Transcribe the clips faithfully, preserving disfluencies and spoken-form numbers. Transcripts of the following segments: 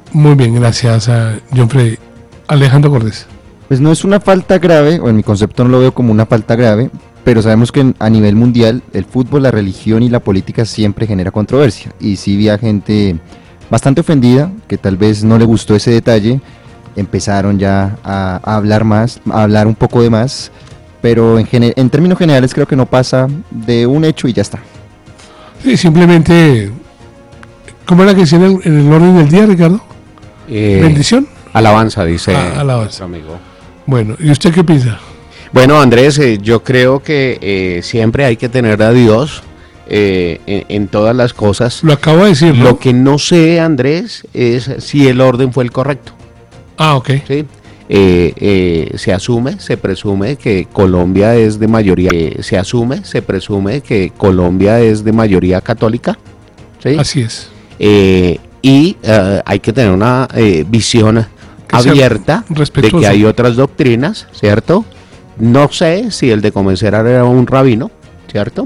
Muy bien, gracias a John Freddy. Alejandro Cortés. Pues no es una falta grave, o en mi concepto no lo veo como una falta grave, pero sabemos que a nivel mundial el fútbol, la religión y la política siempre genera controversia. Y sí vi a gente bastante ofendida, que tal vez no le gustó ese detalle, empezaron ya a, a hablar más, a hablar un poco de más, pero en, gener- en términos generales creo que no pasa de un hecho y ya está. Sí, simplemente, ¿cómo era que decía en el, en el orden del día, Ricardo? Eh, ¿Bendición? Alabanza, dice Ah, alabanza. nuestro amigo. Bueno, ¿y usted qué piensa? Bueno, Andrés, eh, yo creo que eh, siempre hay que tener a Dios eh, en, en todas las cosas. Lo acabo de decir, ¿no? Lo que no sé, Andrés, es si el orden fue el correcto. Ah, ok. ¿Sí? Eh, eh, se asume, se presume que Colombia es de mayoría, eh, se asume, se presume que Colombia es de mayoría católica. ¿Sí? Así es. Eh, y eh, hay que tener una eh, visión Que sea abierta de respetuoso. que hay otras doctrinas, ¿cierto? No sé si el de convencer era un rabino, ¿cierto?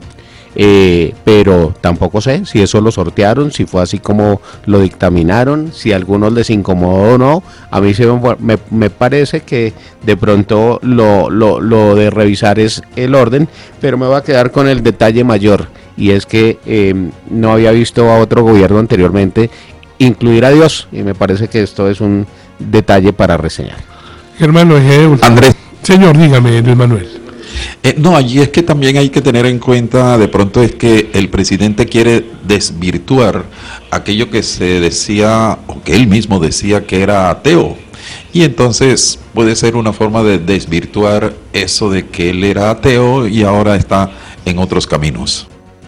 Eh, pero tampoco sé si eso lo sortearon, si fue así como lo dictaminaron, si a algunos les incomodó o no. A mí se me, me, me parece que de pronto lo, lo, lo de revisar es el orden, pero me voy a quedar con el detalle mayor, y es que eh, no había visto a otro gobierno anteriormente incluir a Dios, y me parece que esto es un detalle para reseñar. Germán, lo dejé de último. Andrés. Señor, dígame, Luis Manuel. Eh, no, allí es que también hay que tener en cuenta, de pronto es que el presidente quiere desvirtuar aquello que se decía, o que él mismo decía que era ateo. Y entonces puede ser una forma de desvirtuar eso de que él era ateo y ahora está en otros caminos.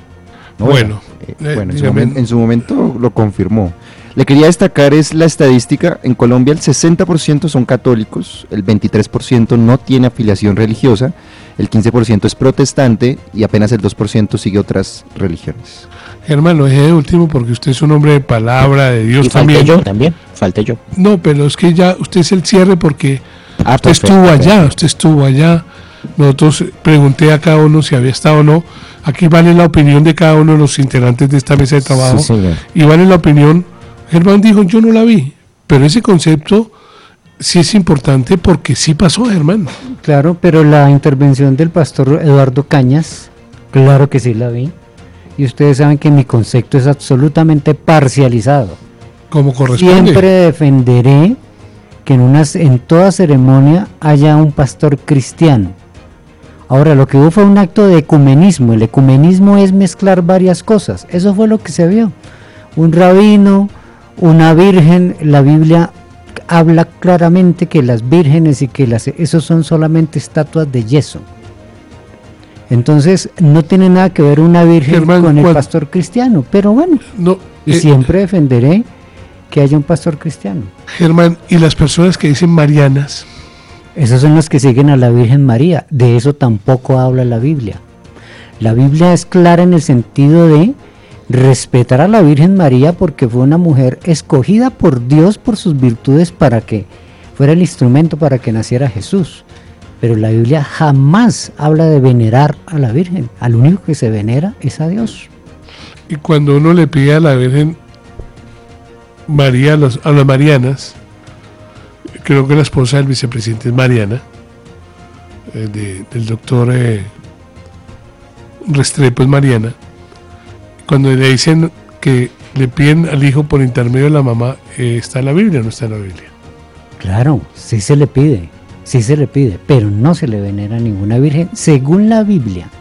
No, Bueno, eh, eh, bueno en, su dígame. momen- en su momento lo confirmó. Le quería destacar es la estadística. En Colombia el sesenta por ciento son católicos, el veintitrés por ciento no tiene afiliación religiosa, el quince por ciento es protestante y apenas el dos por ciento sigue otras religiones. Germán, lo dejé de último porque usted es un hombre de palabra, de Dios Y falté también. yo también, falté yo. No, pero es que ya usted es el cierre porque Ah, usted perfecto, estuvo allá, perfecto. usted estuvo allá. Nosotros eh, pregunté a cada uno si había estado o no. Aquí vale la opinión de cada uno de los integrantes de esta mesa de trabajo. Sí, señor. Y vale la opinión. Germán dijo, yo no la vi, pero ese concepto sí es importante porque sí pasó, Germán. Claro, pero la intervención del pastor Eduardo Cañas, claro que sí la vi. Y ustedes saben que mi concepto es absolutamente parcializado. Como corresponde. Siempre defenderé que en, unas, en toda ceremonia haya un pastor cristiano. Ahora, lo que hubo fue un acto de ecumenismo. El ecumenismo es mezclar varias cosas. Eso fue lo que se vio. Un rabino, una virgen. La Biblia habla claramente que las vírgenes y que las, esos son solamente estatuas de yeso. Entonces, no tiene nada que ver una virgen Germán, con el ¿cuál? pastor cristiano. Pero bueno, No, y eh, siempre defenderé que haya un pastor cristiano. Germán, y las personas que dicen marianas, Esos son los que siguen a la Virgen María. De eso tampoco habla la Biblia. La Biblia es clara en el sentido de respetar a la Virgen María porque fue una mujer escogida por Dios por sus virtudes para que fuera el instrumento para que naciera Jesús. Pero la Biblia jamás habla de venerar a la Virgen. Al único que se venera es a Dios. y cuando uno le pide a la Virgen María, a, los, a las Marianas, creo que la esposa del vicepresidente es Mariana, eh, de, del doctor eh, Restrepo es Mariana. Cuando le dicen que le piden al hijo por intermedio de la mamá, eh, ¿está en la Biblia o no está en la Biblia? Claro, sí se le pide, sí se le pide, pero no se le venera a ninguna virgen según la Biblia.